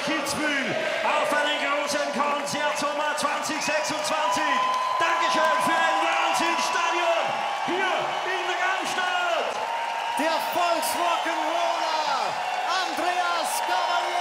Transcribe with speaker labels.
Speaker 1: Kitzbühel auf einen großen Konzertsommer 2026. Dankeschön für ein Wahnsinnsstadion hier in der Gartenstadt.
Speaker 2: Der Volksrock'n'Roller Andreas Gabalier.